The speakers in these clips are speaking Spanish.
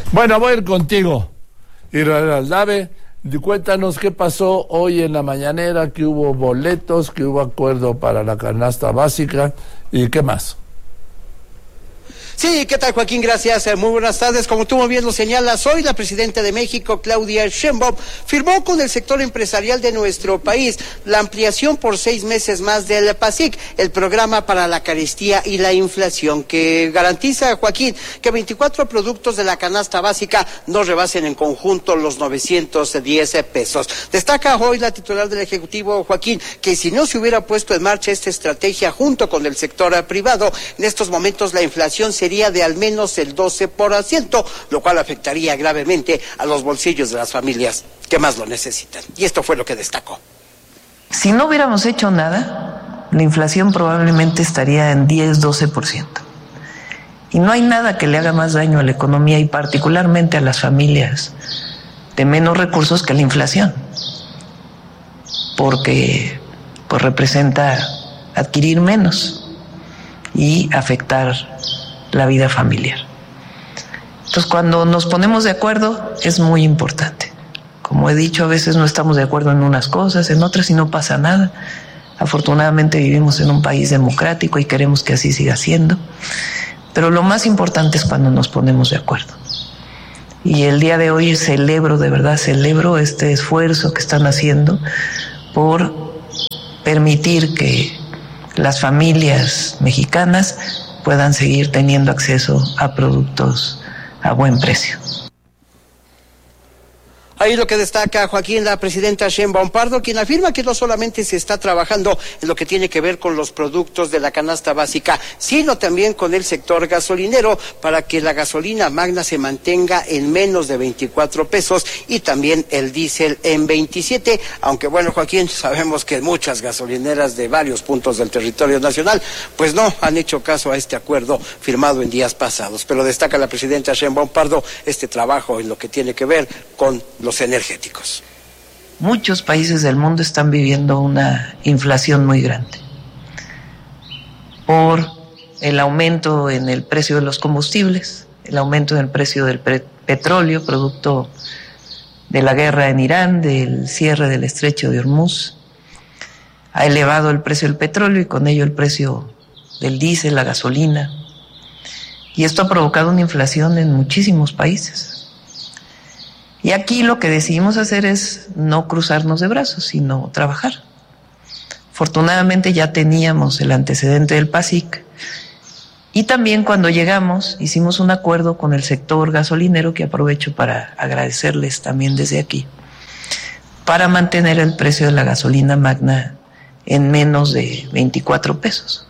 Bueno, voy a ir contigo, Israel Aldave. Cuéntanos qué pasó hoy en la mañanera, que hubo boletos, que hubo acuerdo para la canasta básica y qué más. Sí, ¿qué tal, Joaquín? Gracias. Muy buenas tardes. Como tú muy bien lo señalas, hoy la presidenta de México, Claudia Sheinbaum, firmó con el sector empresarial de nuestro país la ampliación por 6 meses más del PASIC, el programa para la carestía y la inflación, que garantiza, Joaquín, que 24 productos de la canasta básica no rebasen en conjunto los 910 pesos. Destaca hoy la titular del Ejecutivo, Joaquín, que si no se hubiera puesto en marcha esta estrategia junto con el sector privado, en estos momentos la inflación sería de al menos el 12%, lo cual afectaría gravemente a los bolsillos de las familias que más lo necesitan. Y esto fue lo que destacó. Si no hubiéramos hecho nada, la inflación probablemente estaría en 10-12%. Y no hay nada que le haga más daño a la economía y particularmente a las familias de menos recursos que la inflación, porque pues representa adquirir menos y afectar la vida familiar. Entonces, cuando nos ponemos de acuerdo es muy importante. Como he dicho, a veces no estamos de acuerdo en unas cosas, en otras y no pasa nada. Afortunadamente vivimos en un país democrático y queremos que así siga siendo. Pero lo más importante es cuando nos ponemos de acuerdo. Y el día de hoy celebro, de verdad celebro este esfuerzo que están haciendo por permitir que las familias mexicanas puedan seguir teniendo acceso a productos a buen precio. Ahí lo que destaca, Joaquín, la presidenta Sheinbaum Pardo, quien afirma que no solamente se está trabajando en lo que tiene que ver con los productos de la canasta básica, sino también con el sector gasolinero, para que la gasolina magna se mantenga en menos de 24 pesos y también el diésel en 27, aunque bueno, Joaquín, sabemos que muchas gasolineras de varios puntos del territorio nacional, pues no han hecho caso a este acuerdo firmado en días pasados, pero destaca la presidenta Sheinbaum Pardo este trabajo en lo que tiene que ver con los energéticos. Muchos países del mundo están viviendo una inflación muy grande por el aumento en el precio de los combustibles, el aumento en el precio del petróleo, producto de la guerra en Irán, del cierre del estrecho de Hormuz. Ha elevado el precio del petróleo y con ello el precio del diésel, la gasolina. Y esto ha provocado una inflación en muchísimos países. Y aquí lo que decidimos hacer es no cruzarnos de brazos, sino trabajar. Afortunadamente ya teníamos el antecedente del PASIC y también cuando llegamos hicimos un acuerdo con el sector gasolinero, que aprovecho para agradecerles también desde aquí, para mantener el precio de la gasolina magna en menos de 24 pesos.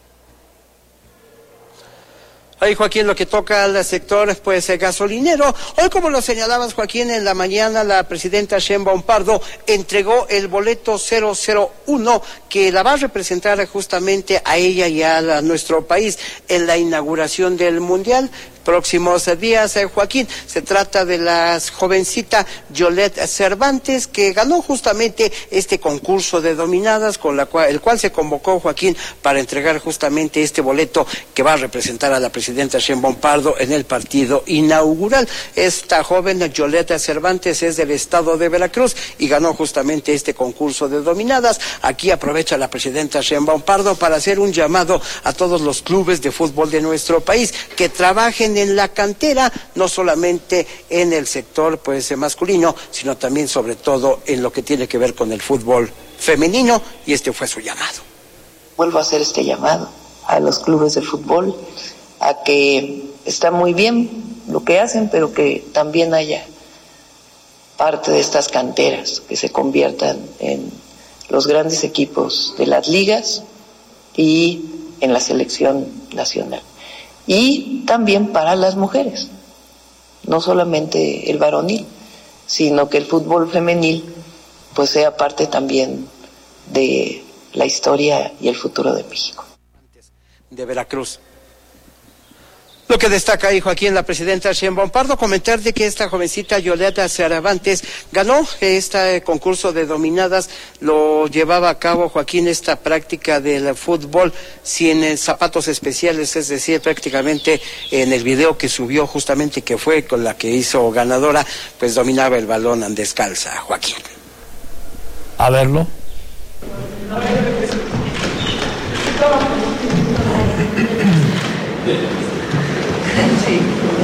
Ahí, Joaquín, lo que toca al sector, pues, gasolinero. Hoy, como lo señalabas, Joaquín, en la mañana la presidenta Sheinbaum Pardo entregó el boleto 001 que la va a representar justamente a ella y a nuestro país en la inauguración del Mundial. Próximos días, Joaquín, se trata de la jovencita Yolette Cervantes, que ganó justamente este concurso de dominadas, con el cual se convocó, Joaquín, para entregar justamente este boleto que va a representar a la presidenta Sheinbaum Pardo en el partido inaugural. Esta joven Yolette Cervantes es del estado de Veracruz y ganó justamente este concurso de dominadas. Aquí aprovecha la presidenta Sheinbaum Pardo para hacer un llamado a todos los clubes de fútbol de nuestro país que trabajen en la cantera, no solamente en el sector pues masculino, sino también sobre todo en lo que tiene que ver con el fútbol femenino, y este fue su llamado. Vuelvo a hacer este llamado a los clubes de fútbol, a que está muy bien lo que hacen, pero que también haya parte de estas canteras que se conviertan en los grandes equipos de las ligas y en la selección nacional. Y también para las mujeres, no solamente el varonil, sino que el fútbol femenil pues sea parte también de la historia y el futuro de México. De Veracruz. Lo que destaca ahí, Joaquín, la presidenta Sheinbaum Pardo, comentar de que esta jovencita Yolanda Cervantes ganó este concurso de dominadas, lo llevaba a cabo, Joaquín, esta práctica del fútbol sin zapatos especiales, es decir, prácticamente en el video que subió justamente, que fue con la que hizo ganadora, pues dominaba el balón descalza, Joaquín. A verlo. Sí.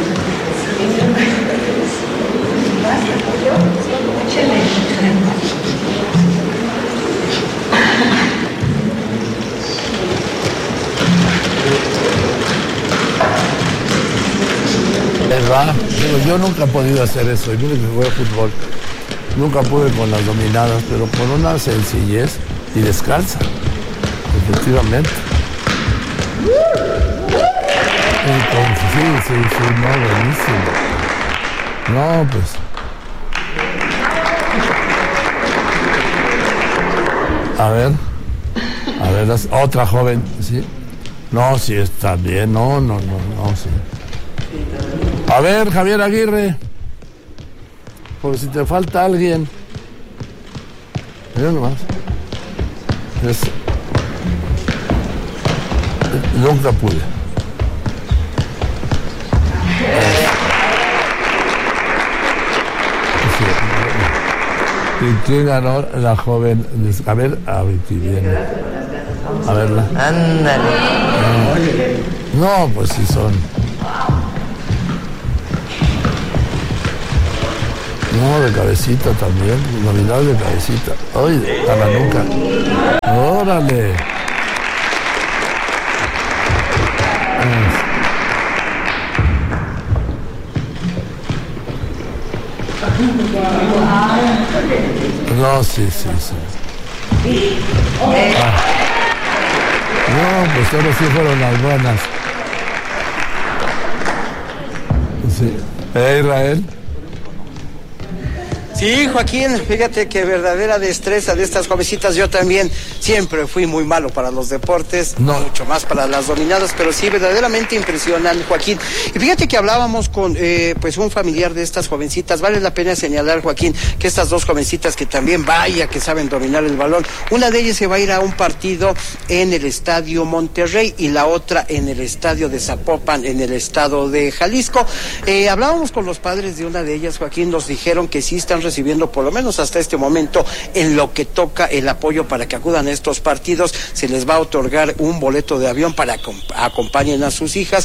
¿Verdad? Yo nunca he podido hacer eso, y mire que juego fútbol. Nunca pude con las dominadas, pero con una sencillez y descalza. Efectivamente. Sí, no, buenísimo. No, pues. A ver, otra joven, ¿sí? No, sí, está bien, no, sí. A ver, Javier Aguirre, por si te falta alguien. Mira nomás. Nunca pude. ¿Y quién ganó? La joven. A ver, aquí viene. A verla. Ándale. No, pues sí son. No, de cabecita también. Nominal de cabecita. Ay, a la nuca. Órale. No, sí. No, pues ahora sí fueron las buenas. Sí. Israel. Sí, Joaquín, fíjate que verdadera destreza de estas jovencitas. Yo también siempre fui muy malo para los deportes, no mucho más para las dominadas, pero sí, verdaderamente impresionan, Joaquín. Y fíjate que hablábamos con pues un familiar de estas jovencitas. Vale la pena señalar, Joaquín, que estas dos jovencitas que también vaya que saben dominar el balón, una de ellas se va a ir a un partido en el Estadio Monterrey y la otra en el Estadio de Zapopan, en el estado de Jalisco. Hablábamos con los padres de una de ellas, Joaquín, nos dijeron que sí están recibiendo, por lo menos hasta este momento, en lo que toca el apoyo para que acudan a estos partidos. Se les va a otorgar un boleto de avión para que acompañen a sus hijas,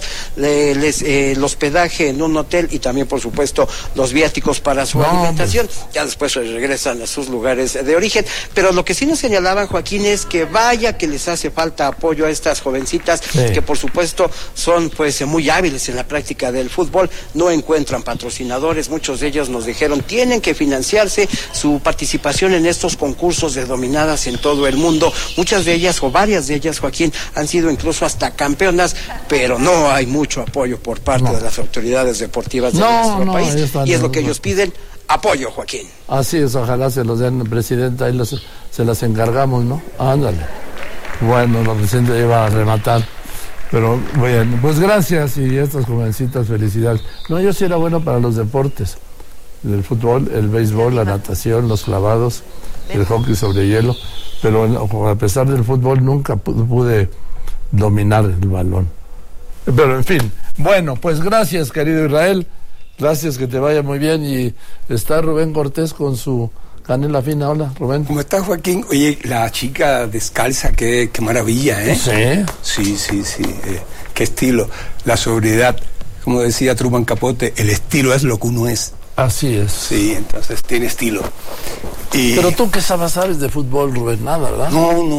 el hospedaje en un hotel y también, por supuesto, los viáticos para su alimentación. Ya después regresan a sus lugares de origen. Pero lo que sí nos señalaban, Joaquín, es que vaya que les hace falta apoyo a estas jovencitas, que por supuesto son pues muy hábiles en la práctica del fútbol, no encuentran patrocinadores. Muchos de ellos nos dijeron tienen que financiarse su participación en estos concursos de dominadas en todo el mundo. Muchas de ellas, o varias de ellas, Joaquín, han sido incluso hasta campeonas, pero no hay mucho apoyo por parte de las autoridades deportivas de nuestro país. Y es lo que ellos piden, apoyo, Joaquín. Así es, ojalá se los den, presidenta, ahí se las encargamos, ¿no? Ándale. Bueno, la presidenta iba a rematar. Pero bueno, pues gracias, y estas jovencitas, felicidades. No, yo sí era bueno para los deportes. El fútbol, el béisbol, la natación, los clavados, el hockey sobre hielo, pero a pesar del fútbol nunca pude dominar el balón. Pero en fin, bueno, pues gracias, querido Israel, gracias, que te vaya muy bien. Y está Rubén Cortés con su canela fina. Hola, Rubén. ¿Cómo estás, Joaquín? Oye, la chica descalza, qué maravilla, ¿eh? Sí. Sí. Qué estilo, la sobriedad. Como decía Truman Capote, el estilo es lo que uno es. Así es. Sí, entonces tiene estilo. Pero tú, ¿qué sabes de fútbol, Rubén? Nada, ¿verdad?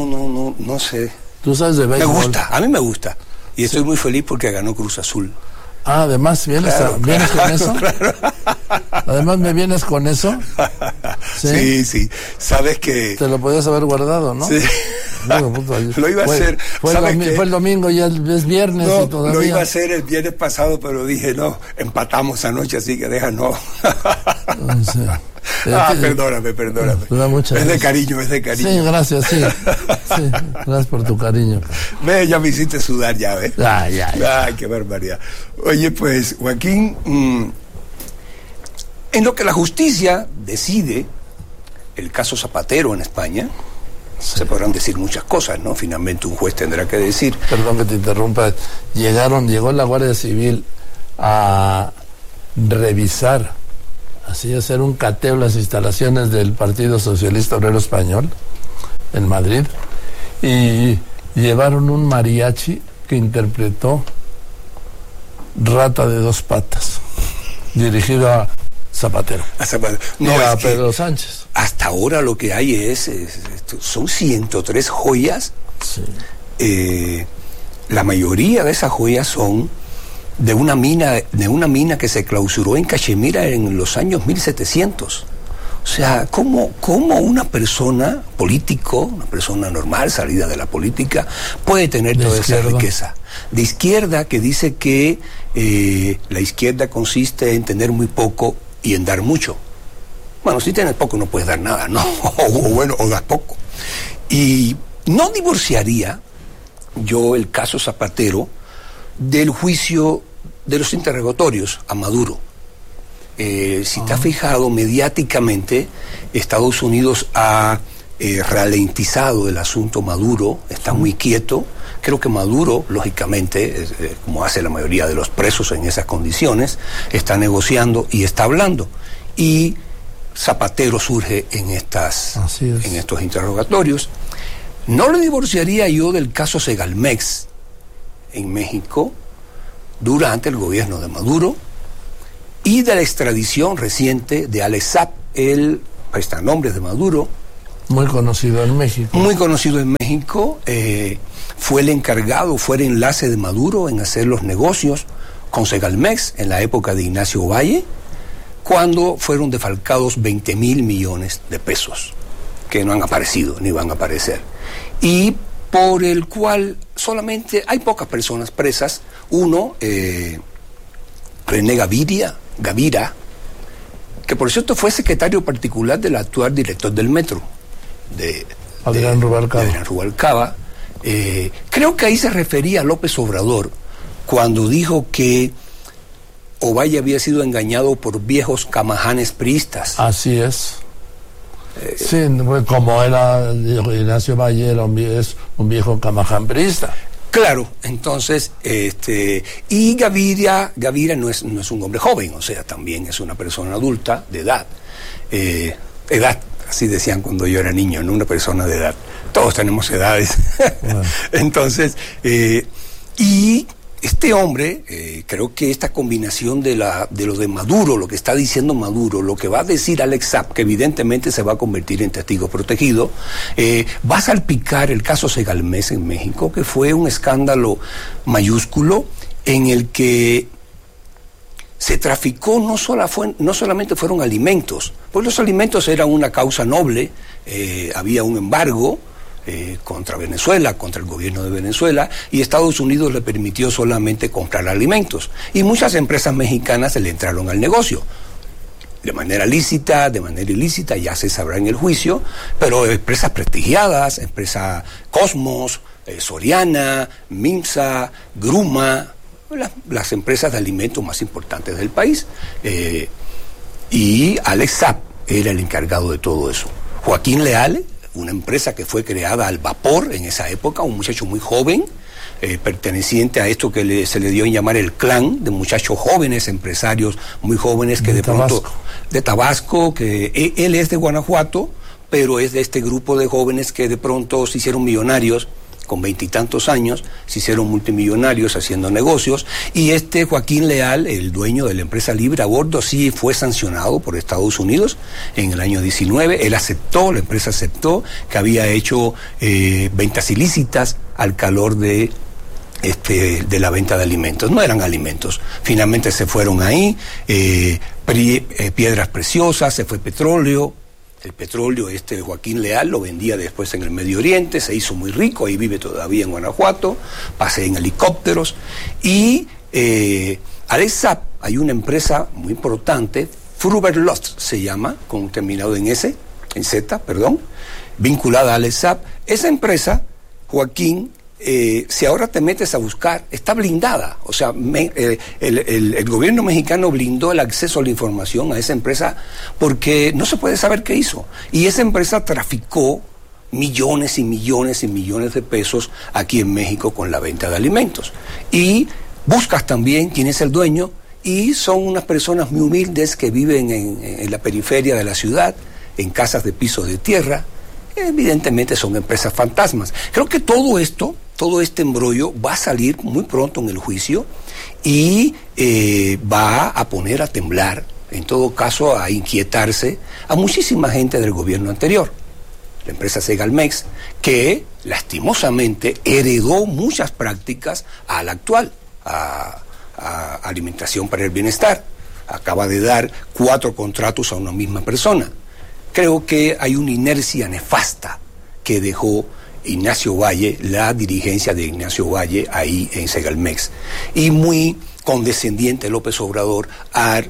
No sé. ¿Tú sabes de béisbol? A mí me gusta. Y estoy muy feliz porque ganó Cruz Azul. Ah, además, ¿vienes con eso? Claro. Además, ¿me vienes con eso? Sí. Sabes que... Te lo podías haber guardado, ¿no? Sí. Lo iba a hacer. Fue el domingo, ya es viernes y todavía... Lo iba a hacer el viernes pasado, pero dije, no, empatamos anoche, así que no. O sea, Perdóname. Es de cariño. Sí, gracias, sí. Gracias por tu cariño. Ve, ya me hiciste sudar ya, ¿ves? Ya. Ay, qué barbaridad. Oye, pues, Joaquín, en lo que la justicia decide, el caso Zapatero en España, se podrán decir muchas cosas, ¿no? Finalmente un juez tendrá que decir. Perdón que te interrumpa. Llegó la Guardia Civil a revisar, así hacer un cateo en las instalaciones del Partido Socialista Obrero Español en Madrid, y llevaron un mariachi que interpretó Rata de dos patas, dirigido a Zapatero. No, y a Pedro Sánchez. Hasta ahora lo que hay son 103 joyas. Sí. La mayoría de esas joyas son de una mina que se clausuró en Cachemira en los años 1700. O sea, ¿cómo una persona político, una persona normal, salida de la política, puede tener toda esa riqueza? De izquierda, que dice que la izquierda consiste en tener muy poco y en dar mucho. Bueno, si tienes poco no puedes dar nada, ¿no? o das poco. Y no divorciaría yo el caso Zapatero del juicio de los interrogatorios a Maduro. Si te has fijado, mediáticamente Estados Unidos ha ralentizado el asunto Maduro, está muy quieto. Creo que Maduro, lógicamente, como hace la mayoría de los presos en esas condiciones, está negociando y está hablando. Y Zapatero surge en estos interrogatorios. No lo divorciaría yo del caso Segalmex en México durante el gobierno de Maduro, y de la extradición reciente de Alex Saab, el prestanombre de Maduro. Muy conocido en México. Fue el encargado, fue el enlace de Maduro en hacer los negocios con Segalmex en la época de Ignacio Valle, cuando fueron defalcados 20,000 millones de pesos, que no han aparecido ni van a aparecer. Y por el cual solamente hay pocas personas presas. Uno, René Gavira, que por cierto fue secretario particular del actual director del metro, de Adrián Rubalcaba. Creo que ahí se refería a López Obrador cuando dijo que Ovalle había sido engañado por viejos camajanes priistas. Así es. Sí, como era Ignacio Valle, es un viejo camaján priista. Claro, entonces, y Gavira no es un hombre joven, o sea, también es una persona adulta, de edad. Edad, así decían cuando yo era niño, no una persona de edad. Todos tenemos edades. Bueno. Entonces, y este hombre, creo que esta combinación de lo de Maduro, lo que está diciendo Maduro, lo que va a decir Alex Saab, que evidentemente se va a convertir en testigo protegido, va a salpicar el caso Segalmex en México, que fue un escándalo mayúsculo en el que se traficó, no solamente fueron alimentos, pues los alimentos eran una causa noble, había un embargo contra Venezuela, contra el gobierno de Venezuela, y Estados Unidos le permitió solamente comprar alimentos. Y muchas empresas mexicanas se le entraron al negocio. De manera lícita, de manera ilícita, ya se sabrá en el juicio, pero empresas prestigiadas, empresa Cosmos, Soriana, Mimsa, Gruma, las empresas de alimentos más importantes del país. Y Alex Saab era el encargado de todo eso. Joaquín Leal, una empresa que fue creada al vapor en esa época, un muchacho muy joven, perteneciente a esto que se le dio en llamar el clan, de muchachos jóvenes, empresarios muy jóvenes que de pronto, de Tabasco, que él es de Guanajuato, pero es de este grupo de jóvenes que de pronto se hicieron millonarios con 20 y tantos años, se hicieron multimillonarios haciendo negocios, y Joaquín Leal, el dueño de la empresa Libre a Bordo, sí fue sancionado por Estados Unidos en el año 19, la empresa aceptó que había hecho ventas ilícitas al calor de la venta de alimentos. No eran alimentos, finalmente se fueron ahí, piedras preciosas, se fue petróleo. El petróleo, Joaquín Leal lo vendía después en el Medio Oriente, se hizo muy rico, ahí vive todavía en Guanajuato, pasea en helicópteros. Y Alex Saab, hay una empresa muy importante, Fruberlost se llama, con terminado en S, en Z, perdón, vinculada al ESAP. Esa empresa, Joaquín, si ahora te metes a buscar, está blindada. O sea, el gobierno mexicano blindó el acceso a la información a esa empresa porque no se puede saber qué hizo. Y esa empresa traficó millones y millones y millones de pesos aquí en México con la venta de alimentos. Y buscas también quién es el dueño, y son unas personas muy humildes que viven en la periferia de la ciudad, en casas de piso de tierra. Evidentemente son empresas fantasmas. Creo que todo este embrollo va a salir muy pronto en el juicio y va a poner a temblar, en todo caso a inquietarse a muchísima gente del gobierno anterior. La empresa Segalmex, que lastimosamente heredó muchas prácticas a la actual, a Alimentación para el Bienestar. Acaba de dar 4 contratos a una misma persona. Creo que hay una inercia nefasta que dejó Ignacio Valle, la dirigencia de Ignacio Valle ahí en Segalmex. Y muy condescendiente López Obrador a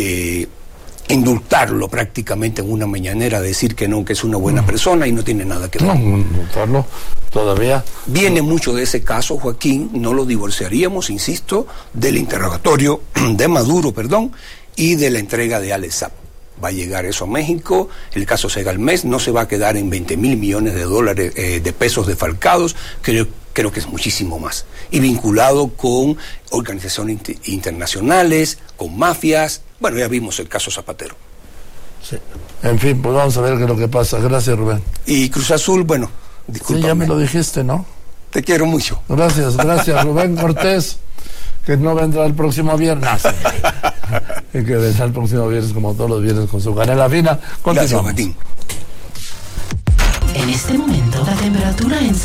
indultarlo prácticamente en una mañanera, decir que no, que es una buena persona y no tiene nada que ver. No, indultarlo todavía. Viene mucho de ese caso, Joaquín, no lo divorciaríamos, insisto, del interrogatorio de Maduro, y de la entrega de Al-Esab. Va a llegar eso a México. El caso Segalmex no se va a quedar en 20,000 millones de dólares, de pesos defalcados, creo que es muchísimo más. Y vinculado con organizaciones internacionales, con mafias. Bueno, ya vimos el caso Zapatero. Sí. En fin, pues vamos a ver qué es lo que pasa. Gracias, Rubén. Y Cruz Azul, bueno, discúlpame. Sí, ya me lo dijiste, ¿no? Te quiero mucho. Gracias, Rubén Cortés, que no vendrá el próximo viernes. Y que vendrá el próximo viernes, como todos los viernes, con su canela fina. Gracias, Martín. En este momento, la temperatura en